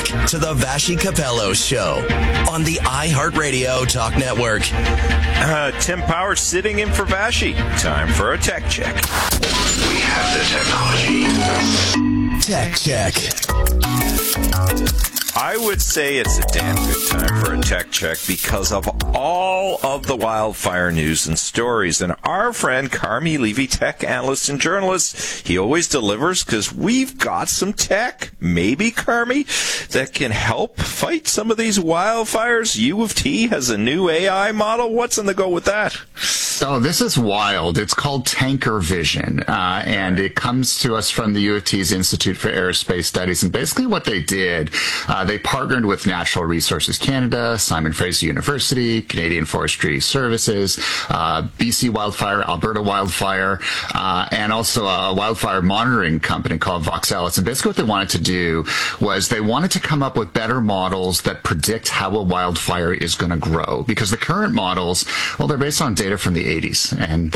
to the Vassy Capello Show on the iHeartRadio Talk Network. Tim Power sitting in for Vassy. Time for a tech check. We have the technology. Tech check. I would say it's a damn good time for a tech check because of all of the wildfire news and stories. And our friend Carmi Levy, tech analyst and journalist, he always delivers because we've got some tech, maybe, Carmi, that can help fight some of these wildfires. U of T has a new AI model. What's in the go with that? So this is wild. It's called Tanker Vision, and it comes to us from the U of T's Institute for Aerospace Studies. And basically what they did, they partnered with Natural Resources Canada, Simon Fraser University, Canadian Forestry Services, BC Wildfire, Alberta Wildfire, and also a wildfire monitoring company called Voxelis. And basically what they wanted to do was they wanted to come up with better models that predict how a wildfire is going to grow. Because the current models, well, they're based on data from the 80s, and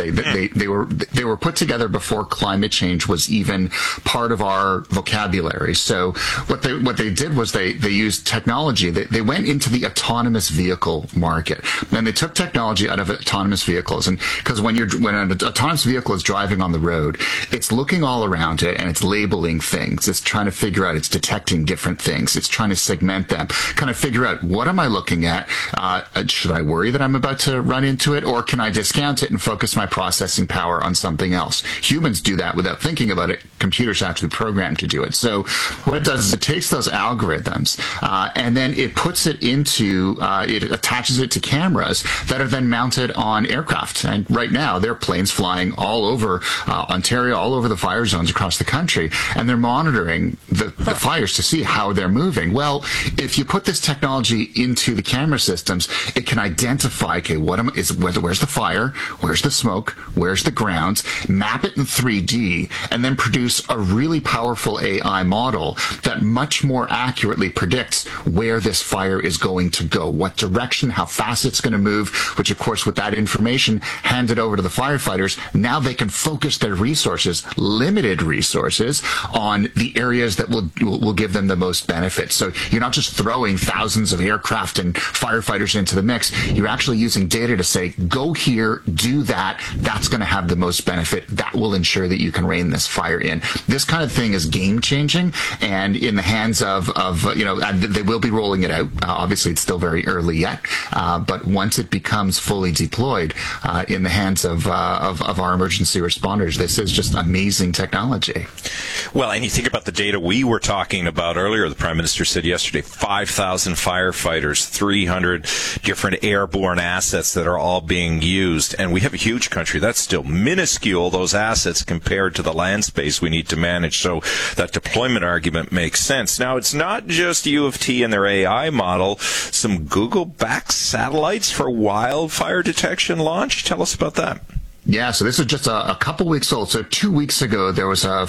they were put together before climate change was even part of our vocabulary. So what they did was they used technology. They went into the autonomous vehicle market, and they took technology out of autonomous vehicles. And because when an autonomous vehicle is driving on the road, it's looking all around it and it's labeling things. It's trying to figure out, it's detecting different things. It's trying to segment them, kind of figure out, what am I looking at? Should I worry that I'm about to run into it, or can I discount it and focus my processing power on something else? Humans do that without thinking about it. Computers are actually programmed to do it. So what it does is it takes those algorithms and then it puts it into, it attaches it to cameras that are then mounted on aircraft. And right now, there are planes flying all over Ontario, all over the fire zones across the country, and they're monitoring the fires to see how they're moving. Well, if you put this technology into the camera systems, it can identify, okay, where's the fire, where's the smoke, where's the grounds, map it in 3D, and then produce a really powerful AI model that much more accurately predicts where this fire is going to go, what direction, how fast it's going to move, which of course with that information handed over to the firefighters, now they can focus their resources, limited resources, on the areas that will give them the most benefit. So you're not just throwing thousands of aircraft and firefighters into the mix, you're actually using data to say, go here, do that, that's going to have the most benefit, that will ensure that you can rein this fire in. This kind of thing is game changing, and in the hands of they will be rolling it out. Obviously it's still very early yet, but once it becomes fully deployed in the hands of our emergency responders, this is just amazing technology. Well, and you think about the data we were talking about earlier. The Prime Minister said yesterday, 5,000 firefighters, 300 different airborne assets that are all being used. And we have a huge country. That's still minuscule, those assets, compared to the land space we need to manage. So that deployment argument makes sense. Now, it's not just U of T and their AI model. Some Google-backed satellites for wildfire detection launch. Tell us about that. Yeah, so this is just a couple weeks old. So 2 weeks ago, there was a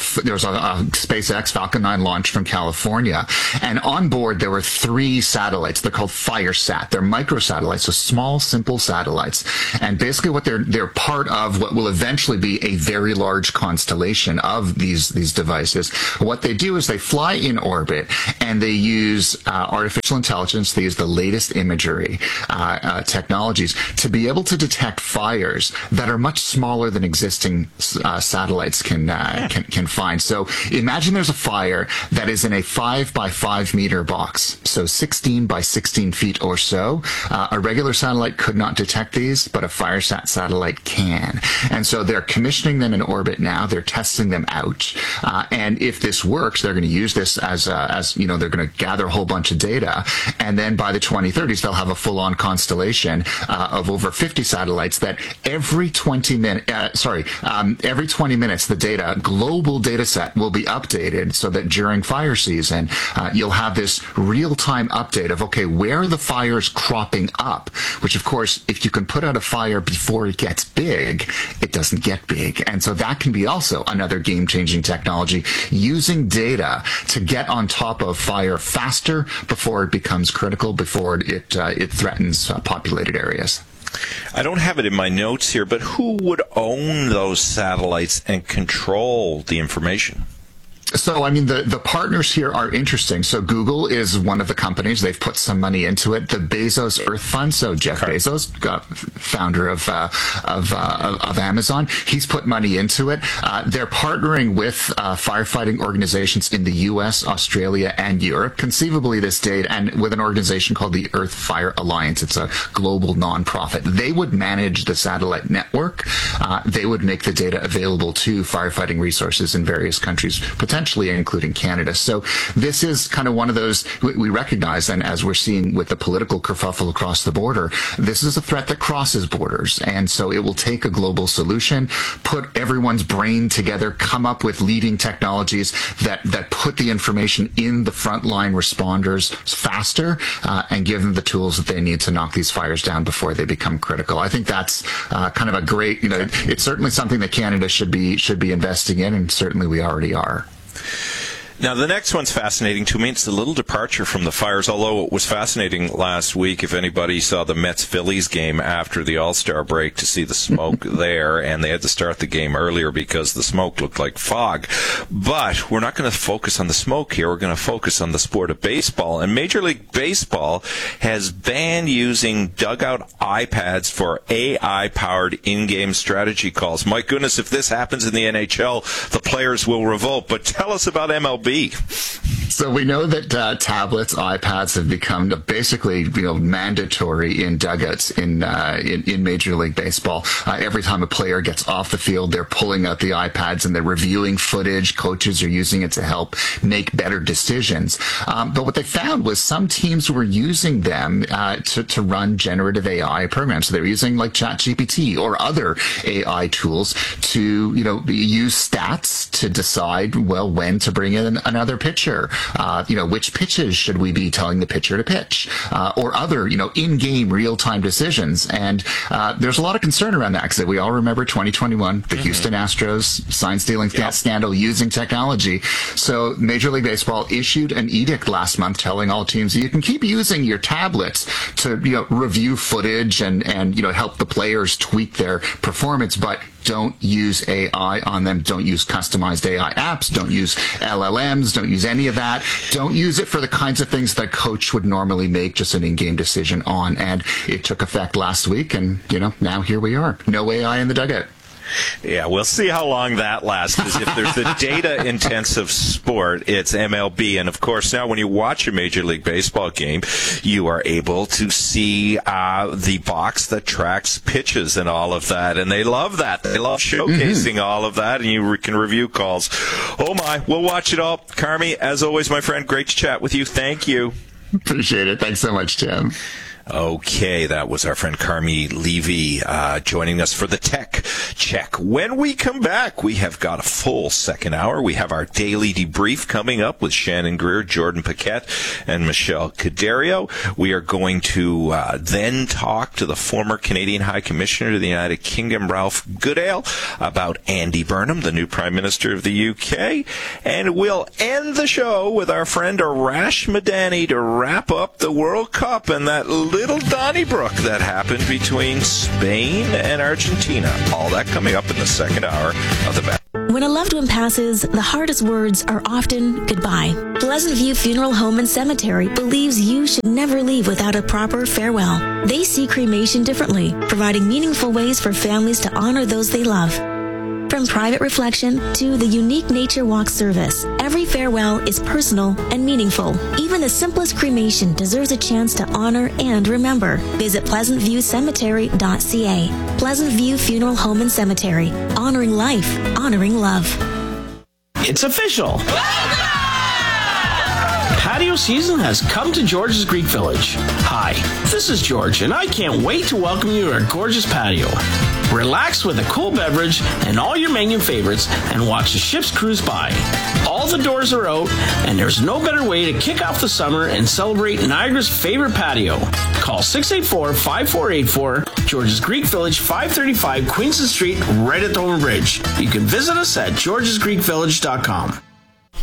SpaceX Falcon 9 launch from California, and on board there were 3 satellites. They're called FireSat. They're microsatellites, so small, simple satellites. And basically, what they're part of what will eventually be a very large constellation of these devices. What they do is they fly in orbit, and they use artificial intelligence. They use the latest imagery technologies to be able to detect fires that are much smaller than existing satellites can find. So imagine there's a fire that is in a 5 by 5 meter box, so 16 by 16 feet or so. A regular satellite could not detect these, but a FireSat satellite can. And so they're commissioning them in orbit now. They're testing them out. And if this works, they're going to use this as they're going to gather a whole bunch of data. And then by the 2030s, they'll have a full-on constellation of over 50 satellites that every 20 minutes, the global data set will be updated so that during fire season, you'll have this real-time update of, okay, where are the fires cropping up? Which, of course, if you can put out a fire before it gets big, it doesn't get big. And so that can be also another game-changing technology, using data to get on top of fire faster before it becomes critical, before it threatens populated areas. I don't have it in my notes here, but who would own those satellites and control the information? So, I mean, the partners here are interesting. So Google is one of the companies. They've put some money into it. The Bezos Earth Fund, so Jeff Bezos, founder of Amazon, he's put money into it. They're partnering with firefighting organizations in the U.S., Australia, and Europe, conceivably this date, and with an organization called the Earth Fire Alliance. It's a global nonprofit. They would manage the satellite network. They would make the data available to firefighting resources in various countries, potentially including Canada. So this is kind of one of those we recognize, and as we're seeing with the political kerfuffle across the border, this is a threat that crosses borders. And so it will take a global solution, put everyone's brain together, come up with leading technologies that put the information in the frontline responders faster, and give them the tools that they need to knock these fires down before they become critical. I think that's kind of a great, it's certainly something that Canada should be investing in, and certainly we already are. Now, the next one's fascinating to me. It's a little departure from the fires, although it was fascinating last week, if anybody saw the Mets-Phillies game after the All-Star break, to see the smoke there, and they had to start the game earlier because the smoke looked like fog. But we're not going to focus on the smoke here. We're going to focus on the sport of baseball. And Major League Baseball has banned using dugout iPads for AI-powered in-game strategy calls. My goodness, if this happens in the NHL, the players will revolt. But tell us about MLB. So we know that tablets, iPads have become basically, mandatory in dugouts in Major League Baseball. Every time a player gets off the field, they're pulling out the iPads and they're reviewing footage. Coaches are using it to help make better decisions. But what they found was some teams were using them to run generative AI programs. So they were using like ChatGPT or other AI tools to, use stats to decide, when to bring in another pitcher, which pitches should we be telling the pitcher to pitch, or other, in-game real-time decisions. And there's a lot of concern around that, because we all remember 2021, the Houston Astros sign-stealing scandal using technology. So Major League Baseball issued an edict last month telling all teams you can keep using your tablets to, review footage and help the players tweak their performance, but don't use AI on them. Don't use customized AI apps. Don't use LLMs. Don't use any of that. Don't use it for the kinds of things that a coach would normally make just an in-game decision on. And it took effect last week, and, now here we are. No AI in the dugout. Yeah, we'll see how long that lasts, because if there's the data-intensive sport, it's MLB. And, of course, now when you watch a Major League Baseball game, you are able to see the box that tracks pitches and all of that. And they love that. They love showcasing all of that, and you can review calls. Oh, my. We'll watch it all. Carmi, as always, my friend, great to chat with you. Thank you. Appreciate it. Thanks so much, Tim. Okay, that was our friend Carmi Levy joining us for the Tech Check. When we come back, we have got a full second hour. We have our daily debrief coming up with Shannon Greer, Jordan Paquette, and Michelle Caderio. We are going to then talk to the former Canadian High Commissioner to the United Kingdom, Ralph Goodale, about Andy Burnham, the new Prime Minister of the UK. And we'll end the show with our friend Arash Madani to wrap up the World Cup and that little Donnybrook that happened between Spain and Argentina. All that coming up in the second hour of the back. When a loved one passes, the hardest words are often goodbye. Pleasant View Funeral Home and Cemetery believes you should never leave without a proper farewell. They see cremation differently, providing meaningful ways for families to honor those they love. From private reflection to the unique nature walk service, every farewell is personal and meaningful. Even the simplest cremation deserves a chance to honor and remember. Visit pleasantviewcemetery.ca. Pleasant View Funeral Home and Cemetery. Honoring life, honoring love. It's official. Patio season has come to George's Greek Village. Hi, this is George, and I can't wait to welcome you to our gorgeous patio. Relax with a cool beverage and all your menu favorites and watch the ships cruise by. All the doors are out, and there's no better way to kick off the summer and celebrate Niagara's favorite patio. Call 684-5484, George's Greek Village, 535 Queenston Street, right at Thornton Bridge. You can visit us at georgesgreekvillage.com.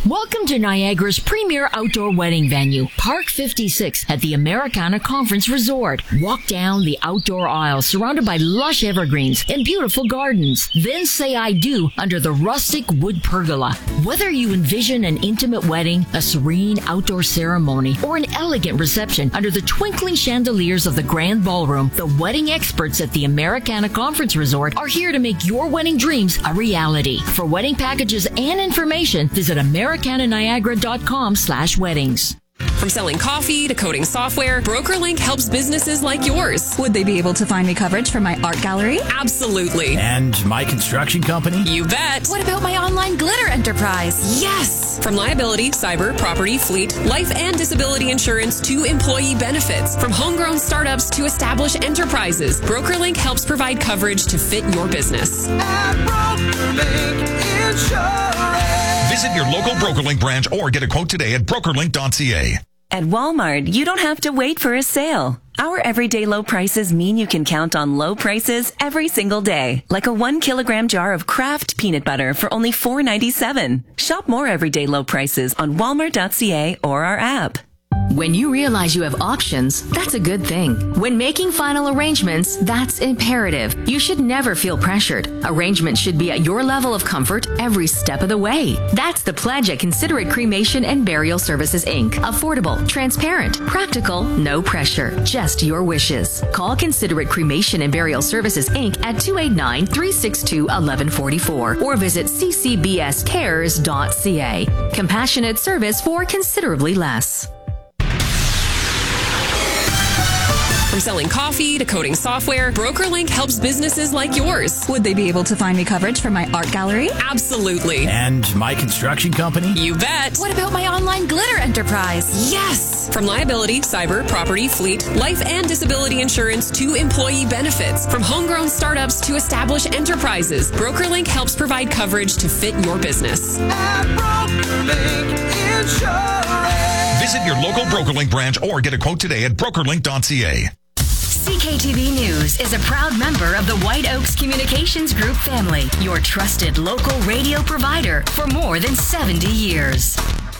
Welcome to Niagara's premier outdoor wedding venue, Park 56 at the Americana Conference Resort. Walk down the outdoor aisle surrounded by lush evergreens and beautiful gardens. Then say I do under the rustic wood pergola. Whether you envision an intimate wedding, a serene outdoor ceremony, or an elegant reception under the twinkling chandeliers of the grand ballroom, the wedding experts at the Americana Conference Resort are here to make your wedding dreams a reality. For wedding packages and information, visit americananiagara.com/weddings. From selling coffee to coding software, BrokerLink helps businesses like yours. Would they be able to find me coverage for my art gallery? Absolutely. And my construction company? You bet. What about my online glitter enterprise? Yes. From liability, cyber, property, fleet, life and disability insurance to employee benefits. From homegrown startups to established enterprises, BrokerLink helps provide coverage to fit your business. At BrokerLink Insurance. Visit your local BrokerLink branch or get a quote today at brokerlink.ca. At Walmart, you don't have to wait for a sale. Our everyday low prices mean you can count on low prices every single day. Like a 1 kilogram jar of Kraft peanut butter for only $4.97. Shop more everyday low prices on walmart.ca or our app. When you realize you have options, that's a good thing. When making final arrangements, that's imperative. You should never feel pressured. Arrangements should be at your level of comfort every step of the way. That's the pledge at Considerate Cremation and Burial Services, Inc. Affordable, transparent, practical, no pressure, just your wishes. Call Considerate Cremation and Burial Services, Inc. at 289-362-1144 or visit ccbscares.ca. Compassionate service for considerably less. From selling coffee to coding software, BrokerLink helps businesses like yours. Would they be able to find me coverage for my art gallery? Absolutely. And my construction company? You bet. What about my online glitter enterprise? Yes. From liability, cyber, property, fleet, life and disability insurance to employee benefits. From homegrown startups to established enterprises, BrokerLink helps provide coverage to fit your business. At BrokerLink Insurance. Visit your local BrokerLink branch or get a quote today at brokerlink.ca. CKTV News is a proud member of the White Oaks Communications Group family, your trusted local radio provider for more than 70 years.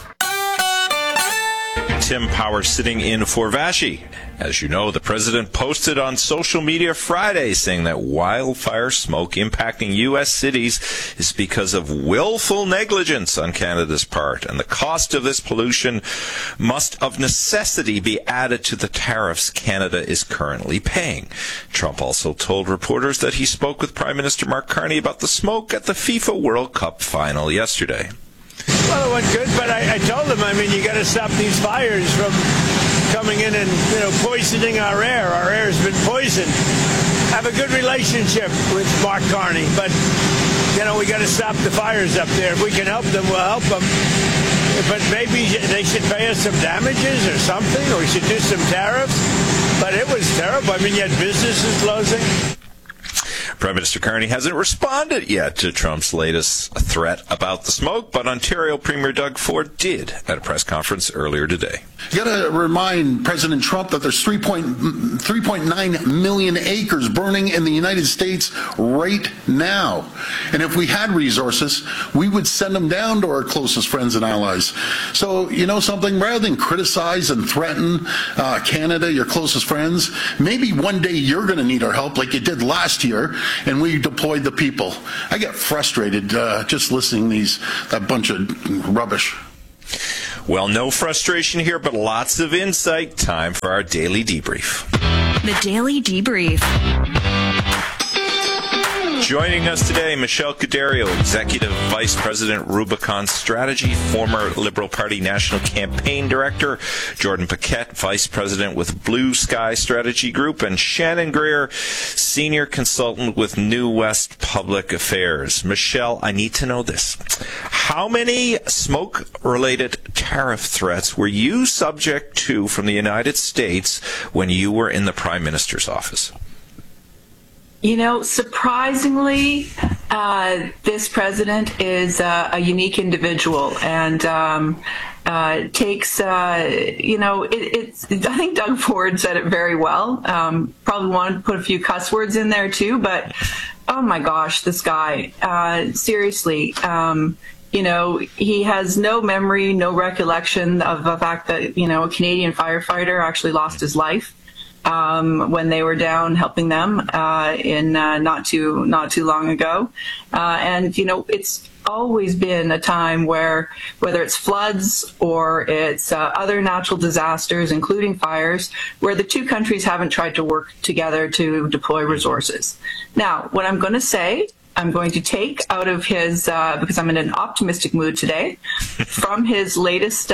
Tim Power sitting in for Vashi. As you know, the president posted on social media Friday saying that wildfire smoke impacting U.S. cities is because of willful negligence on Canada's part, and the cost of this pollution must of necessity be added to the tariffs Canada is currently paying. Trump also told reporters that he spoke with Prime Minister Mark Carney about the smoke at the FIFA World Cup final yesterday. Well, it went good, but I told him, you got to stop these fires from coming in and, poisoning our air. Our air's been poisoned. I have a good relationship with Mark Carney, but, we got to stop the fires up there. If we can help them, we'll help them. But maybe they should pay us some damages or something, or we should do some tariffs. But it was terrible. You had businesses closing. Prime Minister Carney hasn't responded yet to Trump's latest threat about the smoke, but Ontario Premier Doug Ford did at a press conference earlier today. You got to remind President Trump that there's 3.9 million acres burning in the United States right now. And if we had resources, we would send them down to our closest friends and allies. So, something, rather than criticize and threaten Canada, your closest friends, maybe one day you're going to need our help like you did last year, and we deployed the people. I get frustrated just listening to that bunch of rubbish. Well, no frustration here, but lots of insight. Time for our Daily Debrief. The Daily Debrief. Joining us today, Michelle Cuderio, Executive Vice President, Rubicon Strategy, former Liberal Party National Campaign Director, Jordan Paquette, Vice President with Blue Sky Strategy Group, and Shannon Greer, Senior Consultant with New West Public Affairs. Michelle, I need to know this. How many smoke-related tariff threats were you subject to from the United States when you were in the Prime Minister's office? Surprisingly, this president is a unique individual and takes, I think Doug Ford said it very well. Probably wanted to put a few cuss words in there too, but oh my gosh, this guy, seriously, he has no memory, no recollection of the fact that, a Canadian firefighter actually lost his life when they were down helping them in not too long ago. And it's always been a time where, whether it's floods or it's other natural disasters, including fires, where the two countries haven't tried to work together to deploy resources. Now, what I'm going to say, I'm going to take out of his, because I'm in an optimistic mood today, from his latest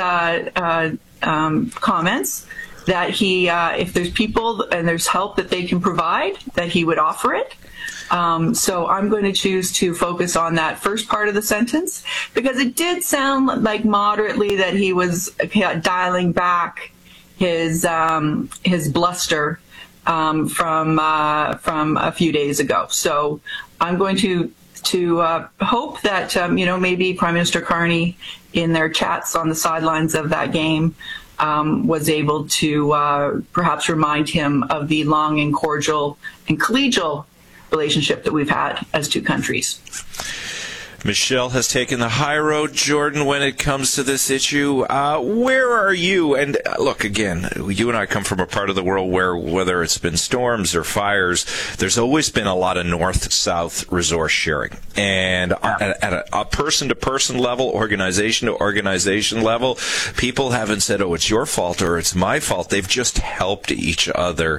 comments, that he, if there's people and there's help that they can provide, that he would offer it. So I'm going to choose to focus on that first part of the sentence, because it did sound like moderately that he was dialing back his bluster from a few days ago. So I'm going to hope that maybe Prime Minister Carney, in their chats on the sidelines of that game, was able to perhaps remind him of the long and cordial and collegial relationship that we've had as two countries. Michelle has taken the high road, Jordan, when it comes to this issue. Where are you? And look, again, you and I come from a part of the world where, whether it's been storms or fires, there's always been a lot of north-south resource sharing. And at a person-to-person level, organization-to-organization level, people haven't said, oh, it's your fault or it's my fault. They've just helped each other.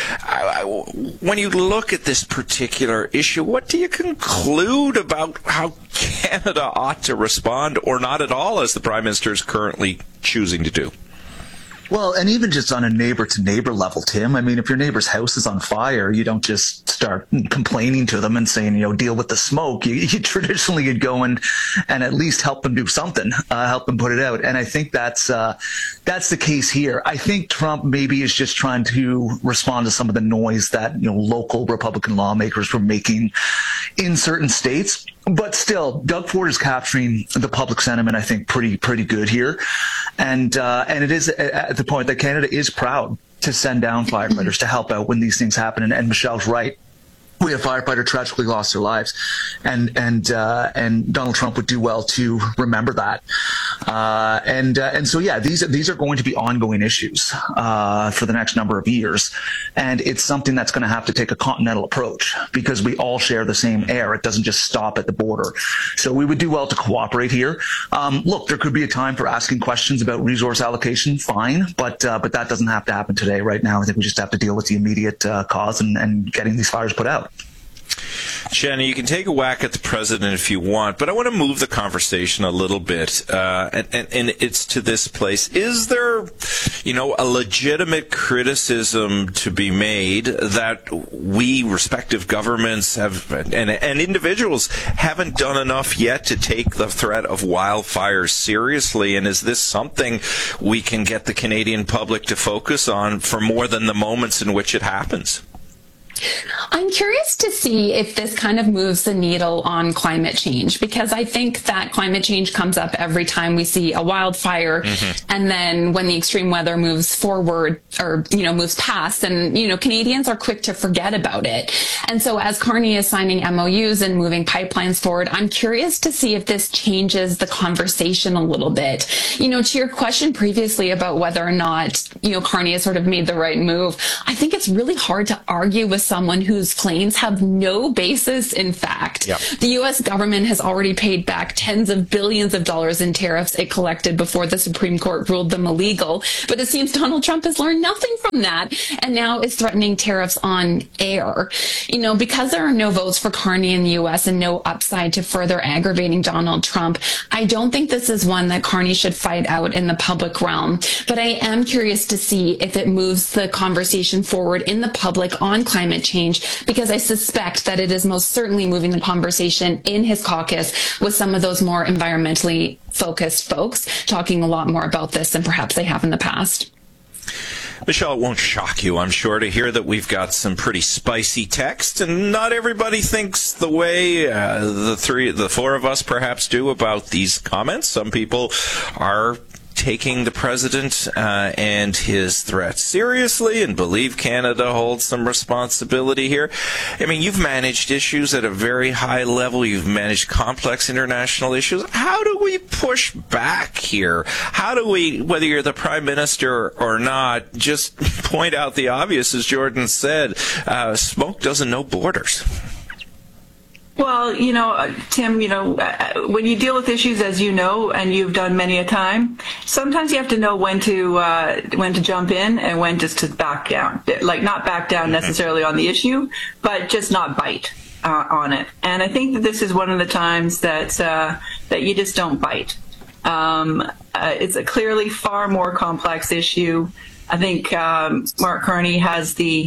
When you look at this particular issue, what do you conclude about how Canada ought to respond, or not at all, as the Prime Minister is currently choosing to do? Well, and even just on a neighbor-to-neighbor level, Tim, I mean, if your neighbor's house is on fire, you don't just start complaining to them and saying, deal with the smoke. You traditionally you'd go and at least help them do something, help them put it out. And I think that's the case here. I think Trump maybe is just trying to respond to some of the noise that, local Republican lawmakers were making in certain states. But still, Doug Ford is capturing the public sentiment, I think, pretty good here. And it is at the point that Canada is proud to send down firefighters to help out when these things happen. And Michelle's right. We had a firefighter tragically lost their lives, and Donald Trump would do well to remember that. And so these are going to be ongoing issues for the next number of years, and it's something that's going to have to take a continental approach, because we all share the same air. It doesn't just stop at the border. So we would do well to cooperate here. Look, there could be a time for asking questions about resource allocation, fine, but that doesn't have to happen today. Right now, I think we just have to deal with the immediate cause and getting these fires put out. Jenny, you can take a whack at the president if you want, but I want to move the conversation a little bit, and it's to this place. Is there, a legitimate criticism to be made that we, respective governments, have and individuals haven't done enough yet to take the threat of wildfires seriously? And is this something we can get the Canadian public to focus on for more than the moments in which it happens? I'm curious to see if this kind of moves the needle on climate change, because I think that climate change comes up every time we see a wildfire. Mm-hmm. And then when the extreme weather moves forward or, moves past, and, Canadians are quick to forget about it. And so as Carney is signing MOUs and moving pipelines forward, I'm curious to see if this changes the conversation a little bit. To your question previously about whether or not, Carney has sort of made the right move, I think it's really hard to argue with someone whose claims have no basis in fact. Yep. The U.S. government has already paid back tens of billions of dollars in tariffs it collected before the Supreme Court ruled them illegal. But it seems Donald Trump has learned nothing from that and now is threatening tariffs on air. Because there are no votes for Carney in the U.S. and no upside to further aggravating Donald Trump, I don't think this is one that Carney should fight out in the public realm. But I am curious to see if it moves the conversation forward in the public on climate change, because I suspect that it is most certainly moving the conversation in his caucus with some of those more environmentally focused folks talking a lot more about this than perhaps they have in the past. Michelle, it won't shock you, I'm sure, to hear that we've got some pretty spicy text, and not everybody thinks the way the four of us perhaps do about these comments. Some people are taking the president and his threat seriously and believe Canada holds some responsibility here? I mean, you've managed issues at a very high level. You've managed complex international issues. How do we push back here? How do we, whether you're the Prime Minister or not, just point out the obvious, as Jordan said, smoke doesn't know borders? Well, Tim, when you deal with issues, as you know, and you've done many a time, sometimes you have to know when to jump in and when just to back down. Like, not back down necessarily on the issue, but just not bite on it. And I think that this is one of the times that you just don't bite. It's a clearly far more complex issue. I think Mark Carney has the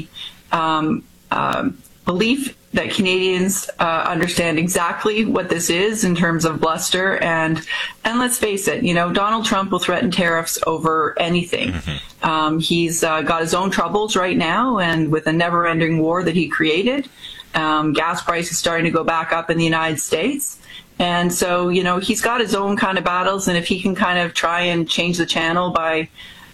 belief that Canadians understand exactly what this is in terms of bluster, and let's face it, Donald Trump will threaten tariffs over anything. He's got his own troubles right now, and with a never-ending war that he created, gas prices starting to go back up in the United States. And so, he's got his own kind of battles, and if he can kind of try and change the channel by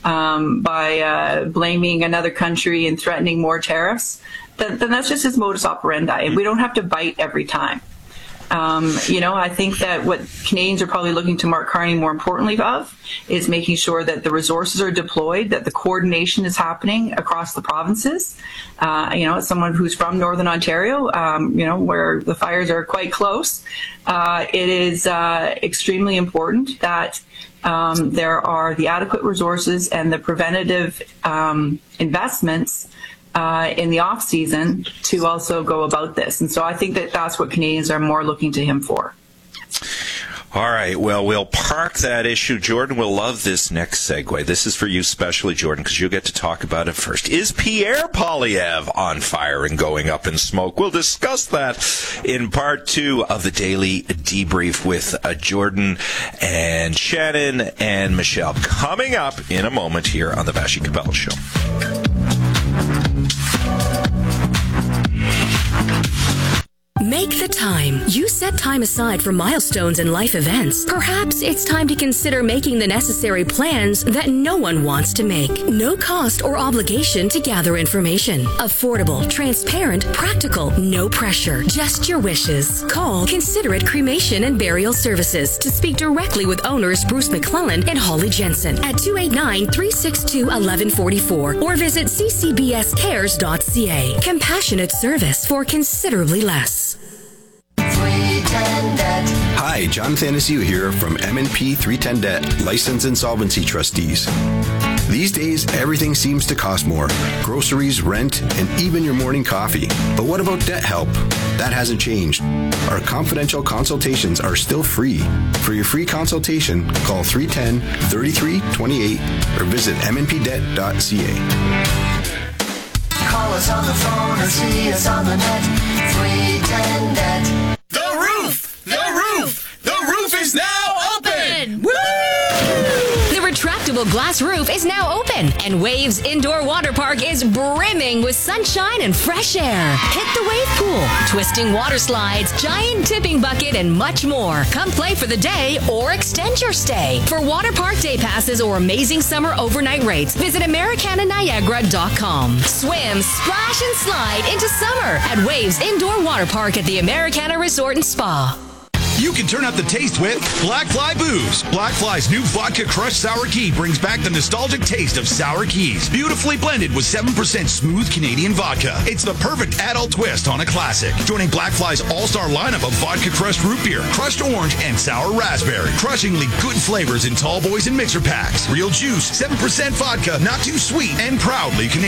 blaming another country and threatening more tariffs, then that's just his modus operandi, and we don't have to bite every time. I think that what Canadians are probably looking to Mark Carney more importantly of is making sure that the resources are deployed, that the coordination is happening across the provinces. As someone who's from Northern Ontario, where the fires are quite close, it is extremely important that there are the adequate resources and the preventative investments in the off season to also go about this. And so I think that that's what Canadians are more looking to him for. All right. Well, we'll park that issue. Jordan will love this next segue. This is for you specially, Jordan, because you'll get to talk about it first. Is Pierre Poilievre on fire and going up in smoke? We'll discuss that in part 2 of the Daily Debrief with Jordan and Shannon and Michelle, coming up in a moment here on the Vassy Capello Show. Make the time. You set time aside for milestones and life events. Perhaps it's time to consider making the necessary plans that no one wants to make. No cost or obligation to gather information. Affordable, transparent, practical, no pressure. Just your wishes. Call Considerate Cremation and Burial Services to speak directly with owners Bruce McClellan and Holly Jensen at 289-362-1144 or visit ccbscares.ca. Compassionate service for considerably less. Hi, John Thanasiu here from M&P 310 Debt, Licensed Insolvency Trustees. These days, everything seems to cost more. Groceries, rent, and even your morning coffee. But what about debt help? That hasn't changed. Our confidential consultations are still free. For your free consultation, call 310-3328 or visit mnpdebt.ca. Call us on the phone or see us on the net. 310 Debt. The roof! The roof! The roof is now open! Woo! The retractable glass roof is now open, and Waves Indoor Water Park is brimming with sunshine and fresh air. Hit the wave pool, twisting water slides, giant tipping bucket, and much more. Come play for the day or extend your stay. For water park day passes or amazing summer overnight rates, visit AmericanaNiagara.com. Swim, splash, and slide into summer at Waves Indoor Water Park at the Americana Resort and Spa. You can turn up the taste with Black Fly Booze. Black Fly's new Vodka Crushed Sour Key brings back the nostalgic taste of sour keys, beautifully blended with 7% smooth Canadian vodka. It's the perfect adult twist on a classic. Joining Black Fly's all-star lineup of Vodka Crushed Root Beer, Crushed Orange, and Sour Raspberry. Crushingly good flavors in tall boys and mixer packs. Real juice, 7% vodka, not too sweet, and proudly Canadian.